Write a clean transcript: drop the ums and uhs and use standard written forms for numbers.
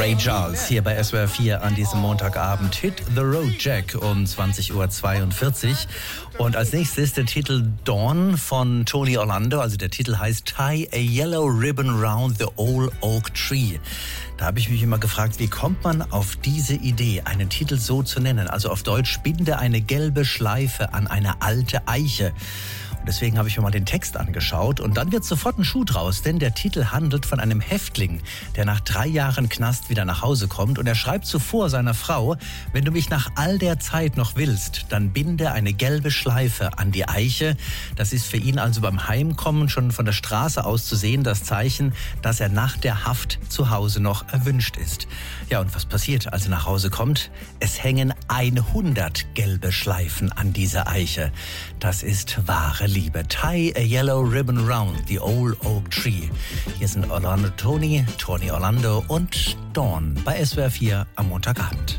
Ray Charles hier bei SWR 4 an diesem Montagabend. Hit the Road Jack um 20.42 Uhr. Und als nächstes der Titel Dawn von Tony Orlando. Also der Titel heißt Tie a Yellow Ribbon Round the Old Oak Tree. Da habe ich mich immer gefragt, wie kommt man auf diese Idee, einen Titel so zu nennen? Also auf Deutsch, binde eine gelbe Schleife an eine alte Eiche. Und deswegen habe ich mir mal den Text angeschaut und dann wird sofort ein Schuh draus, denn der Titel handelt von einem Häftling, der nach 3 Jahren Knast wieder nach Hause kommt und er schreibt zuvor seiner Frau, wenn du mich nach all der Zeit noch willst, dann binde eine gelbe Schleife an die Eiche. Das ist für ihn also beim Heimkommen schon von der Straße aus zu sehen, das Zeichen, dass er nach der Haft zu Hause noch erwünscht ist. Ja, und was passiert, als er nach Hause kommt? Es hängen 100 gelbe Schleifen an dieser Eiche. Das ist wahre Liebe. Tie a yellow ribbon round the old oak tree. Hier sind Tony Orlando und Dawn bei SWR 4 am Montagabend.